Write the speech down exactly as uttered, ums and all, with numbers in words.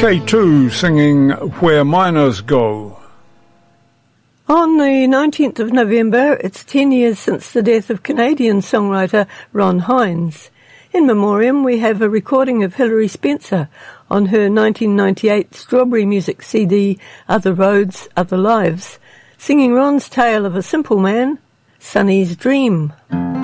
K two singing Where Miners Go. On the nineteenth of November, it's ten years since the death of Canadian songwriter Ron Hynes. In memoriam, we have a recording of Hilary Spencer on her nineteen ninety-eight Strawberry Music C D, Other Roads, Other Lives, singing Ron's tale of a simple man, Sonny's Dream.